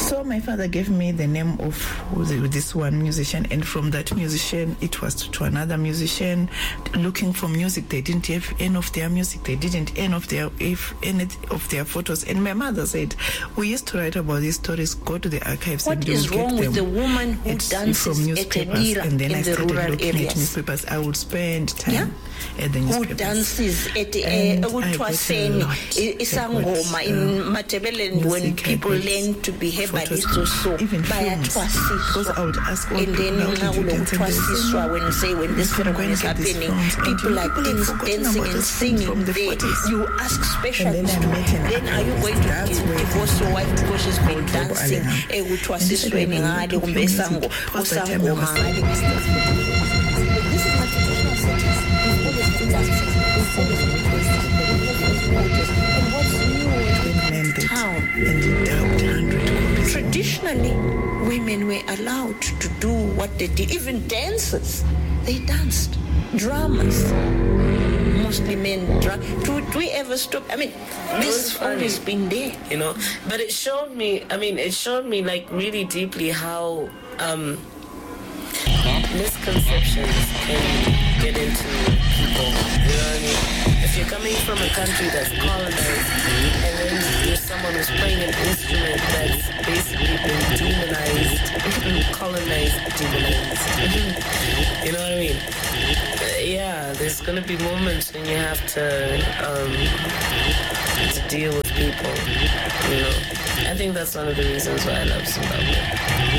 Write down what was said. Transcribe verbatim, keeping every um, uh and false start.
So my father gave me the name of this one musician, and from that musician it was to, to another musician. Looking for music, they didn't have any of their music, they didn't any of their if any of their photos. And my mother said, we used to write about these stories, go to the archives. What and is get wrong them. with the woman who It's dances from newspapers, at a and then in I the started rural looking areas? at newspapers. I would spend time Yeah? at the Who newspapers. dances at And a I got a Utwaseni, lot. Isangoma I got, in uh, Matebele, when music, I people got learn to be photos, herbalists or so, even films, because I would ask all and people, then how did you get in this? when you say when this You can go ceremony and is get these happening, films, and people you are people have dance, forgotten dancing about and those films singing from the there. forties. You ask And then specialists, I met an then are you going to That's give where divorce your wife because she's been Bobo dancing Alenga. eh, And they Utwasisweni said, "I ngale will kumbe do esango music." Because that time I osangoma was ngale. This is not traditional settings. We've always been that. We've always been this. And what's new mended Town. and we dubbed one hundred copies. Traditionally, women were allowed to do what they did. Even dancers, they danced. Drummers, mostly men. Drum. Do, do we ever stop? I mean, this has always been there. You know, but it showed me, I mean, it showed me like really deeply how um, misconceptions can get into people. You know what I mean? If you're coming from a country that's colonized and then you're someone who's playing an instrument that's basically been demonized, colonized, demonized. You know what I mean? Uh, yeah, there's gonna be moments when you have to um, to deal with people. You know, I think that's one of the reasons why I love Zimbabwe.